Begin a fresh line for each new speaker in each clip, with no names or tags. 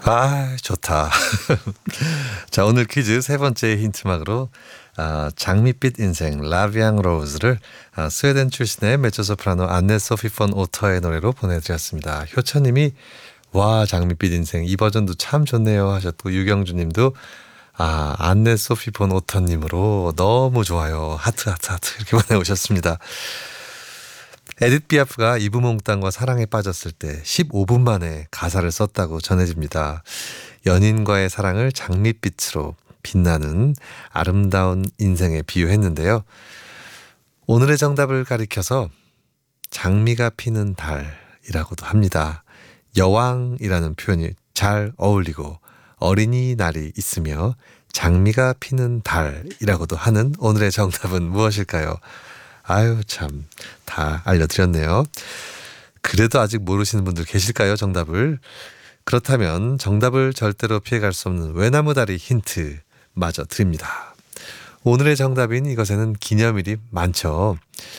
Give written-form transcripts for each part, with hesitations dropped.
아, 좋다. 자, 오늘 퀴즈 세 번째 힌트막으로 장밋빛 인생 라비앙 로즈를 스웨덴 출신의 메조소프라노 안네 소피 폰 오터의 노래로 보내드렸습니다. 효천님이 와, 장밋빛 인생 이 버전도 참 좋네요 하셨고, 유경주님도 안네 소피 폰 오터님으로 너무 좋아요, 하트 하트 하트 이렇게 보내오셨습니다. 에디트 피아프가 이브몽땅과 사랑에 빠졌을 때 15분 만에 가사를 썼다고 전해집니다. 연인과의 사랑을 장밋빛으로 빛나는 아름다운 인생에 비유했는데요. 오늘의 정답을 가리켜서 장미가 피는 달이라고도 합니다. 여왕이라는 표현이 잘 어울리고 어린이날이 있으며 장미가 피는 달이라고도 하는 오늘의 정답은 무엇일까요? 아유, 참, 다 알려드렸네요. 그래도 아직 모르시는 분들 계실까요, 정답을? 그렇다면 정답을 절대로 피해갈 수 없는 외나무다리 힌트 마저 드립니다. 오늘의 정답인 이것에는 기념일이 많죠.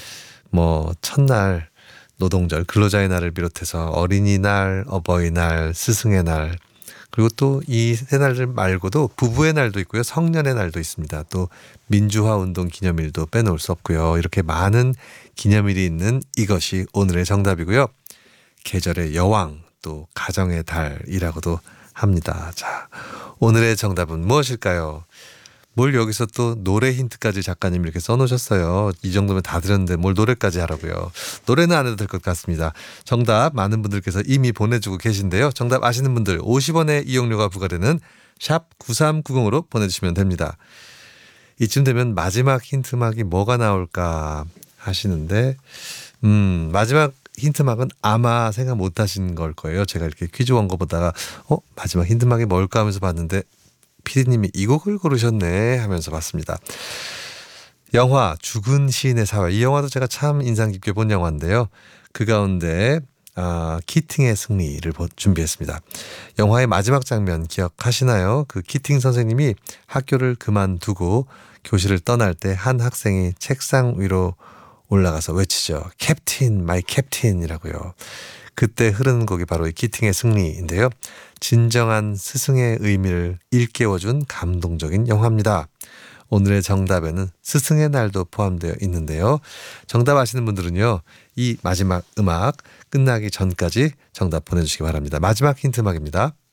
첫날, 노동절, 근로자의 날을 비롯해서 어린이날, 어버이날, 스승의 날, 그리고 또 이 세 날들 말고도 부부의 날도 있고요. 성년의 날도 있습니다. 또 민주화 운동 기념일도 빼놓을 수 없고요. 이렇게 많은 기념일이 있는 이것이 오늘의 정답이고요. 계절의 여왕, 또 가정의 달이라고도 합니다. 자, 오늘의 정답은 무엇일까요? 뭘 여기서 또 노래 힌트까지 작가님 이렇게 써놓으셨어요. 이 정도면 다 들었는데 뭘 노래까지 하라고요. 노래는 안 해도 될 것 같습니다. 정답 많은 분들께서 이미 보내주고 계신데요. 정답 아시는 분들 50원의 이용료가 부과되는 샵 9390으로 보내주시면 됩니다. 이쯤 되면 마지막 힌트막이 뭐가 나올까 하시는데 마지막 힌트막은 아마 생각 못 하신 걸 거예요. 제가 이렇게 퀴즈 원고 보다가 마지막 힌트막이 뭘까 하면서 봤는데 피디님이 이 곡을 고르셨네 하면서 봤습니다. 영화 죽은 시인의 사회, 이 영화도 제가 참 인상 깊게 본 영화인데요. 그 가운데 키팅의 승리를 준비했습니다. 영화의 마지막 장면 기억하시나요? 그 키팅 선생님이 학교를 그만두고 교실을 떠날 때 한 학생이 책상 위로 올라가서 외치죠. 캡틴, 마이 캡틴이라고요. 그때 흐르는 곡이 바로 이 키팅의 승리인데요. 진정한 스승의 의미를 일깨워준 감동적인 영화입니다. 오늘의 정답에는 스승의 날도 포함되어 있는데요. 정답 아시는 분들은요, 이 마지막 음악 끝나기 전까지 정답 보내주시기 바랍니다. 마지막 힌트 음악입니다.